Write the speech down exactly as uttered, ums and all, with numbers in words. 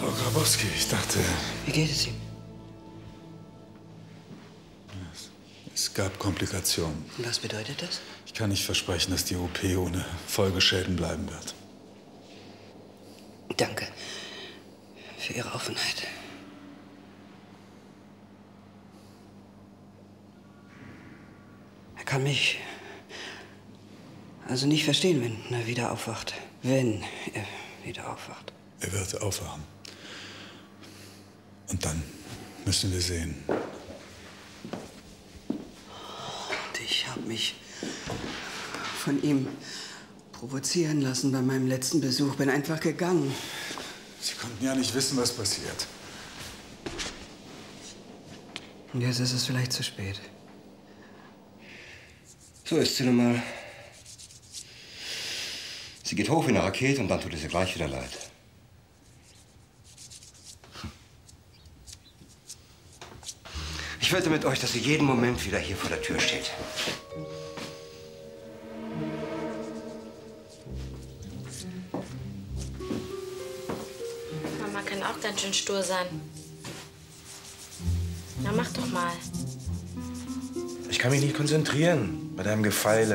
Frau Grabowski, ich dachte... Wie geht es ihm? Es gab Komplikationen. Und was bedeutet das? Ich kann nicht versprechen, dass die O P ohne Folgeschäden bleiben wird. Danke für Ihre Offenheit. Er kann mich also nicht verstehen, wenn er wieder aufwacht. Wenn er wieder aufwacht. Er wird aufwachen. Und dann müssen wir sehen. Und ich habe mich von ihm provozieren lassen bei meinem letzten Besuch. Bin einfach gegangen. Sie konnten ja nicht wissen, was passiert. Und jetzt ist es vielleicht zu spät. So ist sie nun mal. Sie geht hoch wie eine Rakete und dann tut es ihr gleich wieder leid. Ich wette mit euch, dass sie jeden Moment wieder hier vor der Tür steht. Mama kann auch ganz schön stur sein. Na, mach doch mal. Ich kann mich nicht konzentrieren bei deinem Gefeile.